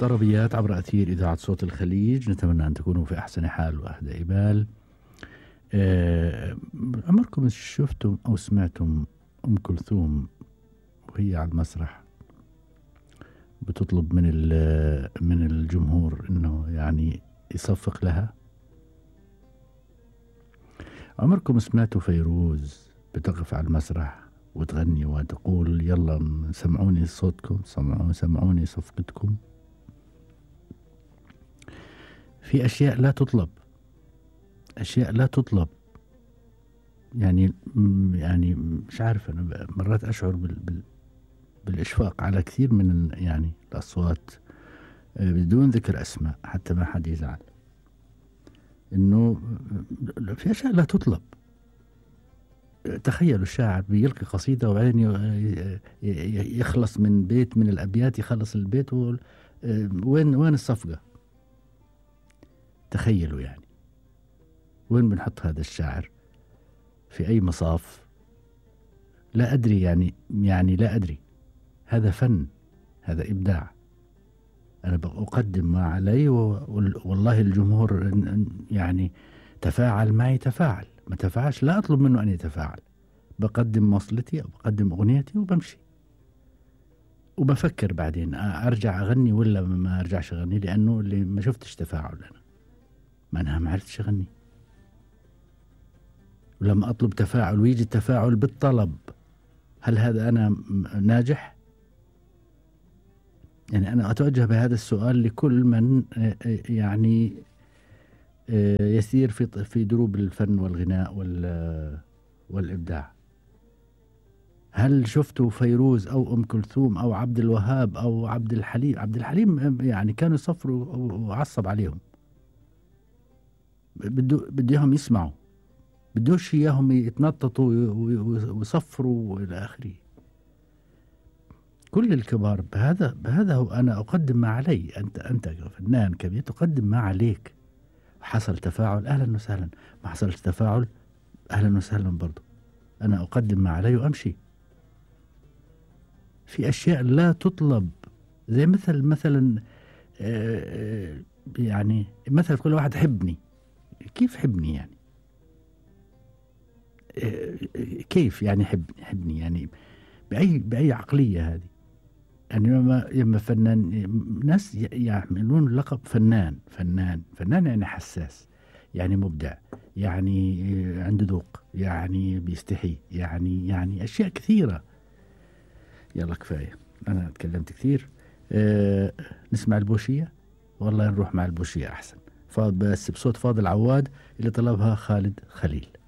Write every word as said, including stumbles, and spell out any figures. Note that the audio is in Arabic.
طربيات عبر أثير إذاعة صوت الخليج. نتمنى أن تكونوا في أحسن حال وأهدى بال. آه، عمركم شفتم أو سمعتم أم كلثوم وهي على المسرح بتطلب من من الجمهور إنه يعني يصفق لها؟ عمركم سمعتوا فيروز بتقف على المسرح وتغني وتقول يلا سمعوني صوتكم، سمعوني سمعوني صفقتكم؟ في أشياء لا تطلب، أشياء لا تطلب. يعني يعني مش عارف، أنا مرات أشعر بال بال بالإشفاق على كثير من يعني الأصوات بدون ذكر أسماء حتى ما حد يزعل، إنه في أشياء لا تطلب. تخيلوا الشاعر بيلقي قصيدة وبعدين يخلص من بيت من الأبيات، يخلص البيت وين وين الصفقة؟ تخيلوا يعني وين بنحط هذا الشاعر؟ في أي مصاف؟ لا أدري، يعني يعني لا أدري. هذا فن، هذا إبداع. أنا بقدم ما علي، والله الجمهور يعني تفاعل معي تفاعل، ما تفاعلش لا أطلب منه أن يتفاعل. بقدم وصلتي أو بقدم أغنيتي وبمشي، وبفكر بعدين أرجع أغني ولا ما أرجعش أغني، لأنه اللي ما شفتش تفاعل أنا ما أنا ما عرفتش أغني. ولما أطلب تفاعل ويجي التفاعل بالطلب، هل هذا أنا ناجح؟ يعني أنا أتوجه بهذا السؤال لكل من يعني يسير في في دروب الفن والغناء والإبداع. هل شفتوا فيروز أو أم كلثوم أو عبد الوهاب أو عبد الحليم؟ عبد الحليم يعني كانوا يصفروا وعصب عليهم، بده بدهم يسمعوا، بدوش إياهم يتنططوا ويصفروا إلى آخره. كل الكبار بهذا بهذا هو أنا أقدم ما علي. أنت أنت فنان كبير تقدم ما عليك. حصل تفاعل أهلا وسهلا، ما حصلش تفاعل أهلا وسهلا برضو. أنا أقدم ما علي وأمشي. في أشياء لا تطلب، زي مثل مثلا يعني مثل كل واحد حبني. كيف حبني يعني؟ كيف يعني حبني حبني يعني بأي بأي عقلية هذه؟ يعني لما لما فنان، ناس يعملون لقب فنان فنان فنان يعني حساس، يعني مبدع، يعني عنده ذوق، يعني بيستحي، يعني يعني أشياء كثيرة. يلا كفاية، أنا تكلمت كثير. أه نسمع البوشية، والله نروح مع البوشية أحسن. بس بصوت فاضل عواد اللي طلبها خالد خليل.